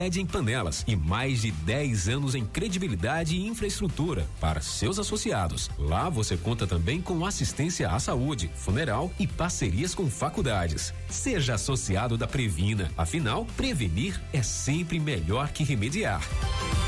em panelas e mais de 10 anos em credibilidade e infraestrutura para seus associados. Lá você conta também com assistência à saúde, funeral e parcerias com faculdades. Seja associado da Previna, afinal, prevenir é sempre melhor que remediar.